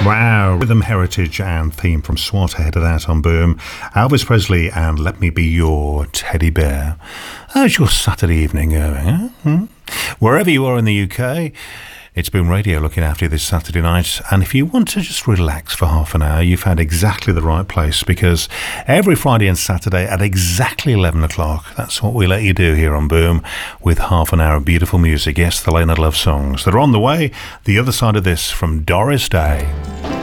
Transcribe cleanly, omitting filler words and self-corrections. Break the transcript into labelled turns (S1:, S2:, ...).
S1: Wow, rhythm, heritage and theme from SWAT ahead of that on Boom. Elvis Presley and Let Me Be Your Teddy Bear. How's your Saturday evening going? Wherever you are in the UK, it's Boom Radio looking after you this Saturday night. And if you want to just relax for half an hour, you've found exactly the right place, because every Friday and Saturday at exactly 11 o'clock, that's what we let you do here on Boom, with half an hour of beautiful music. Yes, the late night love songs that are on the way. The other side of this from Doris Day.